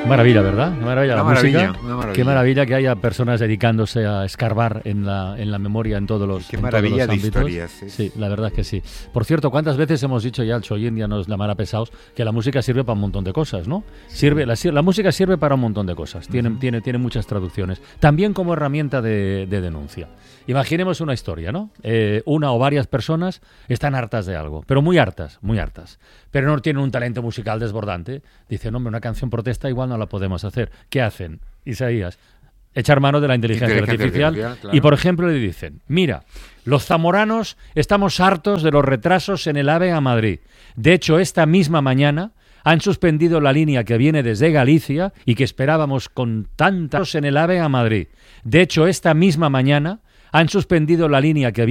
Maravilla, ¿verdad? Qué maravilla la música. Una maravilla. Qué maravilla que haya personas dedicándose a escarbar en la memoria en todos los Qué maravilla en todos los de ámbitos. historias. Sí, la verdad es que sí. Por cierto, ¿cuántas veces hemos dicho ya, hoy en día nos llamará pesados, que la música sirve para un montón de cosas, ¿no? Sí. La música sirve para un montón de cosas. Tiene muchas traducciones. También como herramienta de denuncia. Imaginemos una historia, ¿no? Una o varias personas están hartas de algo, pero muy hartas, pero no tienen un talento musical desbordante. Dicen, hombre, una canción protesta igual no la podemos hacer. ¿Qué hacen? Isaías, echar mano de la inteligencia artificial. Claro. Y, por ejemplo, le dicen, mira, los zamoranos estamos hartos de los retrasos en el AVE a Madrid. De hecho, esta misma mañana han suspendido la línea que viene desde Galicia y que esperábamos con tantos en el AVE a Madrid. De hecho, esta misma mañana han suspendido la línea que